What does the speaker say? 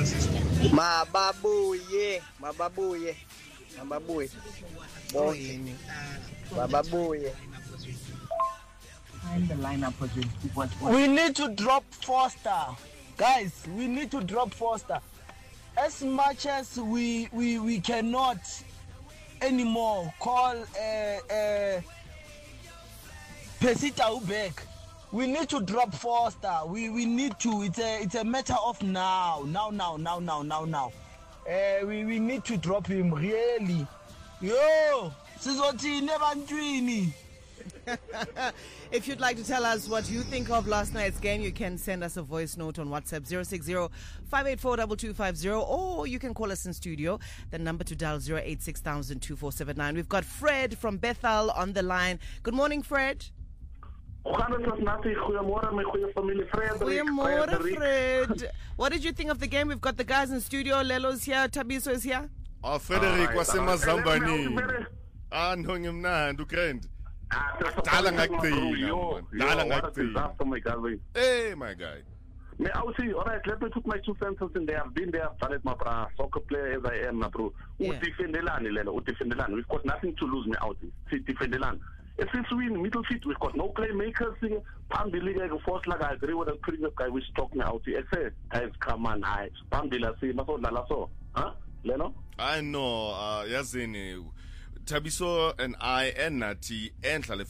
Mababuye. Find the lineup for 20. We need to drop Foster. Guys, we need to drop Foster. As much as we cannot anymore call Pesita Ubek. We need to drop Foster. We need to. It's a matter of now. We need to drop him really. Yo, Sizoti Nebantwini. If you'd like to tell us what you think of last night's game, you can send us a voice note on WhatsApp 060-584-2250, or you can call us in studio. The number to dial 086-2479. We've got Fred from Bethel on the line. Good morning, Fred. Goeiemorgen, Fred. What did you think of the game? We've got the guys in studio. Lelo's here. Tabiso is here. Oh, Frederick wasemazambani. No ngimnandi ugrand. Dala ngakugcina. Hey, my guy. All right, let me put my 2 cents in there. I've been there, I've done it, my bro. Soccer player as I am, bro. We've got nothing to lose, me out. If it's win middle feet, we've got no playmakers. Pambili, force like I agree with the previous guy which talked me out. I said, guys, come on, Pambila, see, huh? Leno? I know, Yazini. Tabiso and I and Nati and